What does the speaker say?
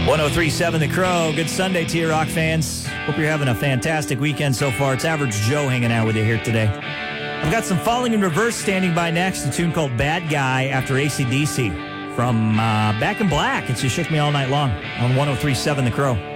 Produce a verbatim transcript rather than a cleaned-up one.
one oh three point seven The Crow. Good Sunday to you, rock fans. Hope you're having a fantastic weekend so far. It's Average Joe hanging out with you here today. I've got some Falling in Reverse standing by next, a tune called Bad Guy after A C D C from uh, Back in Black. It's You Shook Me All Night Long on one oh three point seven The Crow.